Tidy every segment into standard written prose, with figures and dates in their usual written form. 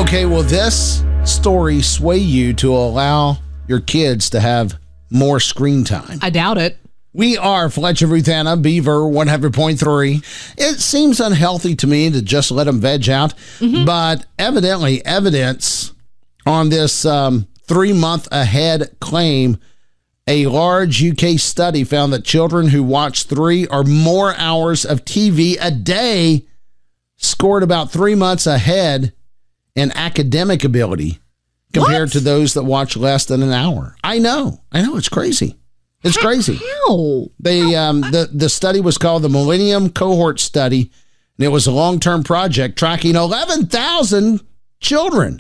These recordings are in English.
Okay, will this story sway you to allow your kids to have more screen time? I doubt it. We are Fletcher, Ruth Anna, Beaver 100.3. It seems unhealthy to me to just let them veg out, but evidently evidence on this 3-month ahead claim. A large UK study found that children who watch 3 or more hours of TV a day scored about 3 months ahead in academic ability compared to those that watch less than an hour. I know. It's crazy. It's crazy. How? The study was called the Millennium Cohort Study, and it was a long-term project tracking 11,000 children.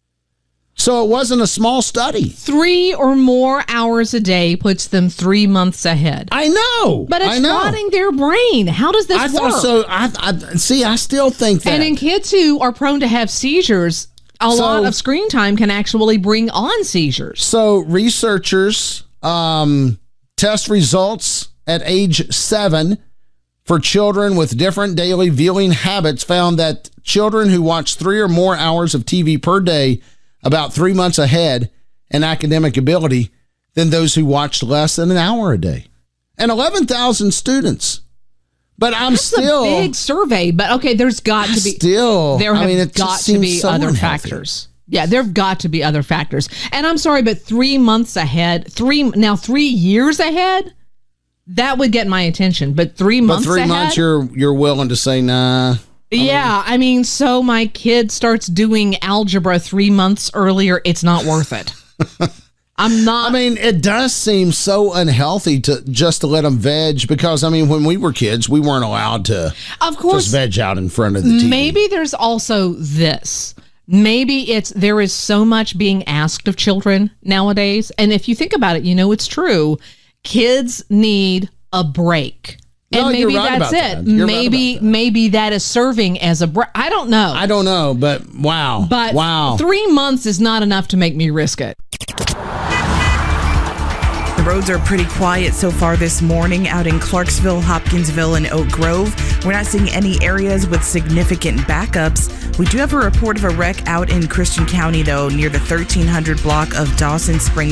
So it wasn't a small study. 3 or more hours a day puts them 3 months ahead. I know. But it's rotting their brain. How does this work? Thought so. I still think that. And in kids who are prone to have seizures, a lot of screen time can actually bring on seizures. So researchers test results at age 7 for children with different daily viewing habits found that children who watch 3 or more hours of TV per day about 3 months ahead in academic ability than those who watched less than an hour a day. And 11,000 students. But That's a big survey, but okay, there's got to be there have got to be other factors. Yeah, there have got to be other factors. And I'm sorry, but 3 months ahead, 3 years ahead, that would get my attention. But 3 months ahead, 3 months you're willing to say nah. Yeah, I mean, so my kid starts doing algebra 3 months earlier. It's not worth it. I'm not. I mean, it does seem so unhealthy to let them veg because, I mean, when we were kids, we weren't allowed to just veg out in front of the TV. Maybe there's also this. Maybe there is so much being asked of children nowadays. And if you think about it, it's true. Kids need a break. And maybe that's it. Maybe that is serving as a break. I don't know. But wow. But 3 months is not enough to make me risk it. The roads are pretty quiet so far this morning out in Clarksville, Hopkinsville, and Oak Grove. We're not seeing any areas with significant backups. We do have a report of a wreck out in Christian County, though, near the 1300 block of Dawson Spring